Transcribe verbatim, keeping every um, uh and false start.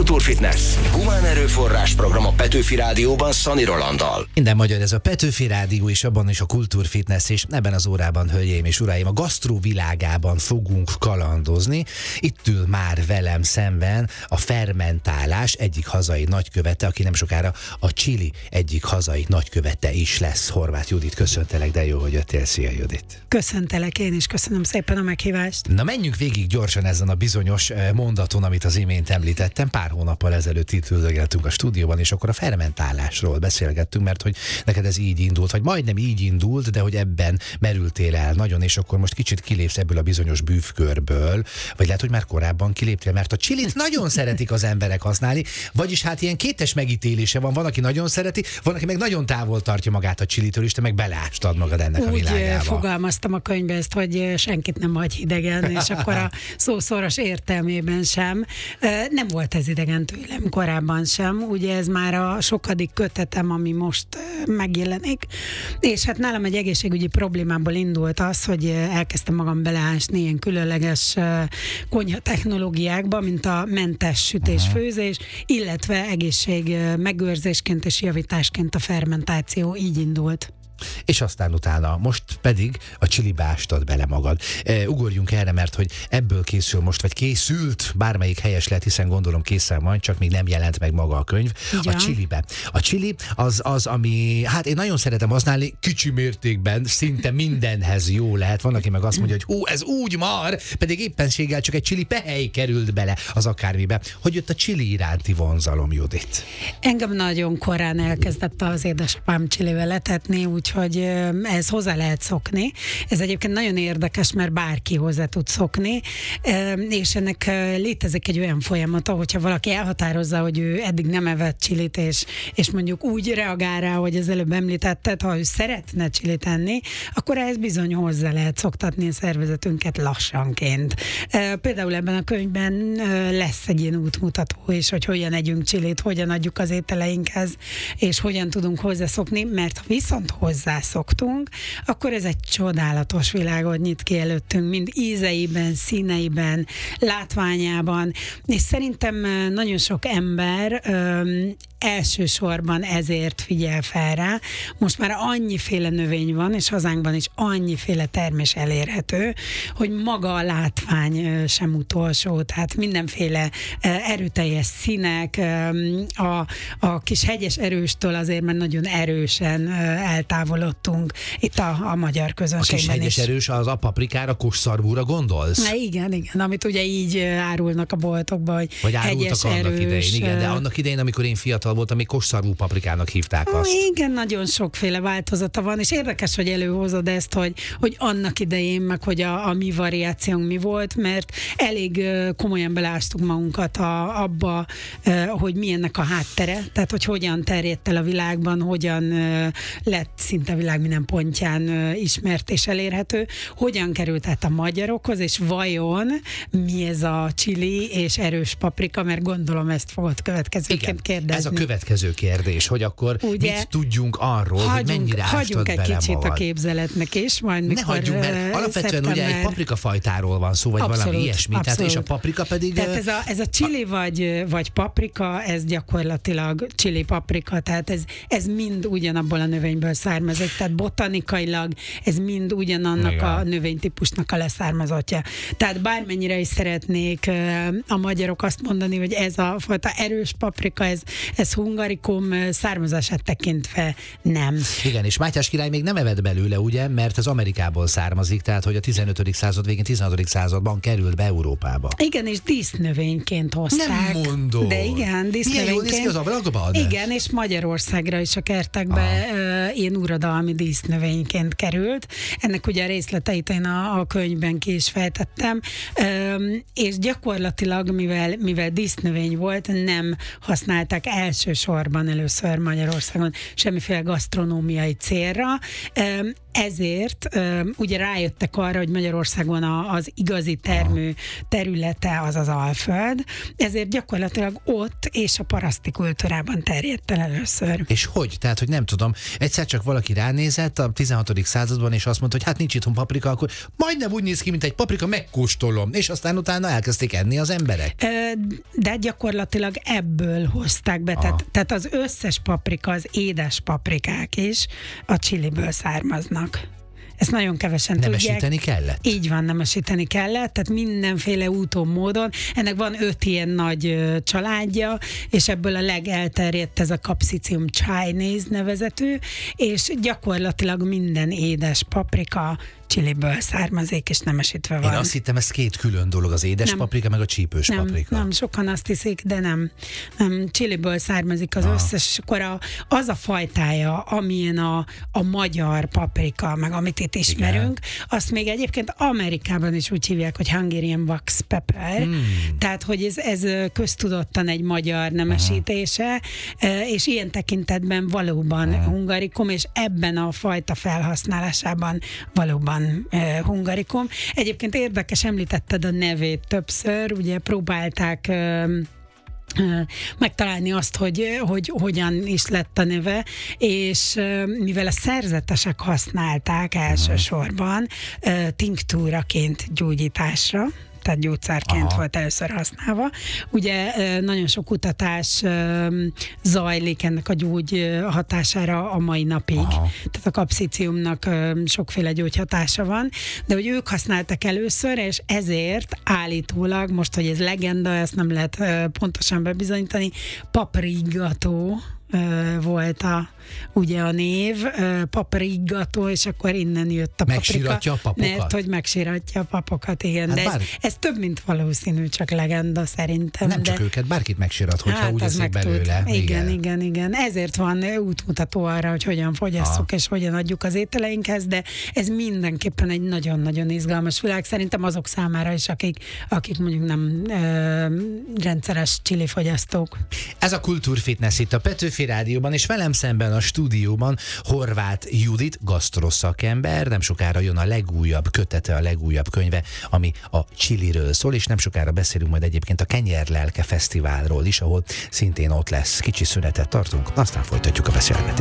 Kultúrfitness. Humán erőforrás program a Petőfi Rádióban Szani Rolanddal. Minden magyar, ez a Petőfi Rádió, és abban is a Kultúrfitness, és ebben az órában, hölgyeim és uraim, a gasztró világában fogunk kalandozni. Itt ül már velem szemben a fermentálás egyik hazai nagykövete, aki nem sokára a chili egyik hazai nagykövete is lesz. Horváth Judit, köszöntelek, de jó, hogy jöttél. Szia, Judit! Köszöntelek én is, köszönöm szépen a meghívást. Na, menjünk végig gyorsan ezen a bizonyos mondaton, amit az imént említettem. Pár hónappal ezelőtt itt üldögeltünk a stúdióban, és akkor a fermentálásról beszélgettünk, mert hogy neked ez így indult, vagy majdnem így indult, de hogy ebben merültél el nagyon, és akkor most kicsit kilépsz ebből a bizonyos bűvkörből, vagy lehet, hogy már korábban kiléptél, mert a chilit nagyon szeretik az emberek használni, vagyis hát ilyen kétes megítélése van, van, aki nagyon szereti, van, aki meg nagyon távol tartja magát a chilitől, és te meg beleástad magad ennek Úgy a világába. Úgy fogalmaztam a könyvbe ezt, hogy senkit nem hagy hidegen, és akkor a szószoros értelmében sem. Nem volt ez idegen tőlem korábban sem, ugye ez már a sokadik kötetem, ami most megjelenik, és hát nálam egy egészségügyi problémából indult az, hogy elkezdtem magam beleásni ilyen különleges konyha technológiákba, mint a mentes sütés-főzés, illetve egészség megőrzésként és javításként a fermentáció, így indult. És aztán utána, most pedig a chilibe ástad bele magad. E, ugorjunk erre, mert hogy ebből készül most, vagy készült, bármelyik helyes lehet, hiszen gondolom készen van, csak még nem jelent meg maga a könyv. Igen. A chilibe. A chili az az, ami, hát én nagyon szeretem használni, kicsi mértékben, szinte mindenhez jó lehet. Van, aki meg azt mondja, hogy hú, ez úgy mar, pedig éppenséggel csak egy chili pehely került bele az akármibe. Hogy jött a chili iránti vonzalom, Judit? Engem nagyon korán elkezdett az édesapám chilivel etetni, úgy hogy ez hozzá lehet szokni. Ez egyébként nagyon érdekes, mert bárki hozzá tud szokni, és ennek létezik egy olyan folyamata, hogyha valaki elhatározza, hogy ő eddig nem evett csilit, és, és mondjuk úgy reagál rá, hogy az előbb említetted, ha ő szeretne csilit enni, akkor ehhez bizony hozzá lehet szoktatni a szervezetünket lassanként. Például ebben a könyvben lesz egy ilyen útmutató is, hogy hogyan együnk csilit, hogyan adjuk az ételeinkhez, és hogyan tudunk hozzászokni, mert ha viszont hozzászoktunk, akkor ez egy csodálatos világot nyit ki előttünk, mind ízeiben, színeiben, látványában, és szerintem nagyon sok ember öm, elsősorban ezért figyel fel rá. Most már annyiféle növény van, és hazánkban is annyiféle termés elérhető, hogy maga a látvány sem utolsó, tehát mindenféle erőteljes színek, a, a kis hegyes erőstől azért már nagyon erősen eltávolodtunk itt a, a magyar közönségben. A kis hegyes is. erős, az a paprikára, kosszarvúra gondolsz? Na, igen, igen, amit ugye így árulnak a boltokban, hogy vagy árultak annak erős, idején, igen, de annak idején, amikor én fiatal voltam, még kosszarvú paprikának hívták azt. Igen, nagyon sokféle változata van, és érdekes, hogy előhozod ezt, hogy, hogy annak idején, meg hogy a, a mi variációnk mi volt, mert elég uh, komolyan belástuk magunkat a, abba, uh, hogy mi ennek a háttere, tehát hogy hogyan terjedt el a világban, hogyan uh, lett szinte a világ minden pontján uh, ismert és elérhető, hogyan került át a magyarokhoz, és vajon mi ez a chili és erős paprika, mert gondolom ezt fogod következőként kérdezni. Ez a következő kérdés, hogy akkor ugye, mit tudjunk arról, hagyjunk, hogy mennyire ástad egy bele kicsit magad. A képzeletnek is, majd mikor... Ne hagyjunk, mert alapvetően szeptember... ugye egy paprikafajtáról van szó, vagy abszolút, valami ilyesmi, tehát, és a paprika pedig... Tehát ez a, ez a chili vagy, vagy paprika, ez gyakorlatilag chili paprika, tehát ez, ez mind ugyanabból a növényből származik, tehát botanikailag ez mind ugyanannak igen. a növénytípusnak a leszármazottja. Tehát bármennyire is szeretnék a magyarok azt mondani, hogy ez a fajta erős paprika, ez, ez hungarikum származását tekintve nem. Igen, és Mátyás király még nem evett belőle, ugye, mert ez Amerikából származik, tehát hogy a tizenötödik század végén, tizenhatodik században került be Európába. Igen, és dísznövényként hozták. Nem mondod. De igen, dísznövényként. Milyen jól néz ki az ablakban? Igen, és Magyarországra is a kertekbe uh, ilyen uradalmi dísznövényként került. Ennek ugye a részleteit én a, a könyvben ki is fejtettem, um, és gyakorlatilag, mivel, mivel dísznövény volt, nem használták elsősorban először Magyarországon semmiféle gasztronómiai célra. ezért ugye rájöttek arra, hogy Magyarországon az igazi termő területe az az Alföld, ezért gyakorlatilag ott és a paraszti kultúrában terjedt el először. És hogy? Tehát, hogy nem tudom, egyszer csak valaki ránézett a tizenhatodik században, és azt mondta, hogy hát nincs itthon paprika, akkor majdnem úgy néz ki, mint egy paprika, megkóstolom, és aztán utána elkezdték enni az emberek. De gyakorlatilag ebből hozták be, tehát, tehát az összes paprika, az édes paprikák is a chiliből származnak. Ezt nagyon kevesen nemesíteni tudják. kellett? Így van, nemesíteni kellett, tehát mindenféle úton, módon. Ennek van öt ilyen nagy ö, családja, és ebből a legelterjedt ez a Capsicum Chinese nevezetű, és gyakorlatilag minden édes paprika chiliből származik, és nemesítve van. Én azt hittem, ez két külön dolog, az édes nem. paprika, meg a csípős nem, paprika. Nem, sokan azt hiszik, de nem. nem chiliből származik az ah. összes, és akkor a, az a fajtája, amilyen a, a magyar paprika, meg amit itt ismerünk, igen. azt még egyébként Amerikában is úgy hívják, hogy Hungarian wax pepper, hmm. tehát, hogy ez, ez köztudottan egy magyar nemesítése, uh-huh. és ilyen tekintetben valóban uh-huh. hungarikum, és ebben a fajta felhasználásában valóban Uh, hungarikum. Egyébként érdekes, említetted a nevét többször, ugye próbálták uh, uh, megtalálni azt, hogy, hogy hogyan is lett a neve, és uh, mivel a szerzetesek használták elsősorban uh, tinktúraként gyógyításra, tehát gyógyszerként Aha. volt először használva. Ugye nagyon sok kutatás zajlik ennek a gyógy hatására a mai napig. Aha. Tehát a kapsziciumnak sokféle gyógyhatása van, de hogy ők használtak először, és ezért állítólag, most, hogy ez legenda, ezt nem lehet pontosan bebizonyítani, paprigató volt a, ugye a név, paprigató, és akkor innen jött a paprika. Megsíratja a papokat? Mert hogy megsíratja a papokat, igen. Hát de bár... ez, ez több, mint valószínű, csak legenda szerintem. Nem de... csak őket, bárkit megsírat, hogyha hát, úgy eszik belőle. Igen, igen, igen, igen. Ezért van útmutató arra, hogy hogyan fogyasszuk, ah. és hogyan adjuk az ételeinkhez, de ez mindenképpen egy nagyon-nagyon izgalmas világ. Szerintem azok számára is, akik, akik mondjuk nem ö, rendszeres chilifogyasztók. Ez a Kultúrfitness itt a Petőfi Rádióban, és velem szemben a stúdióban Horváth Judit, gasztroszakember. Nem sokára jön a legújabb kötete, a legújabb könyve, ami a chiliről szól, és nem sokára beszélünk majd egyébként a Kenyérlelke Fesztiválról is, ahol szintén ott lesz. Kicsi szünetet tartunk, aztán folytatjuk a beszélgetést.